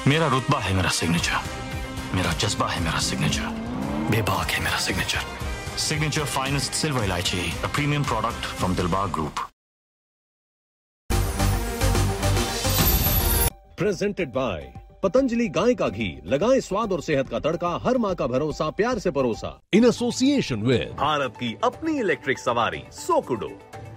मेरा रुतबा है मेरा सिग्नेचर, मेरा जज्बा है मेरा सिग्नेचर, बेबाक है मेरा सिग्नेचर। सिग्नेचर फाइनेस्ट सिल्वर इलायची, a premium product from Dilbag group. Presented by Patanjali गाय का घी, लगाएं स्वाद और सेहत का तड़का, हर माँ का भरोसा, प्यार से परोसा। इन एसोसिएशन विद भारत की अपनी इलेक्ट्रिक सवारी सोकुडो।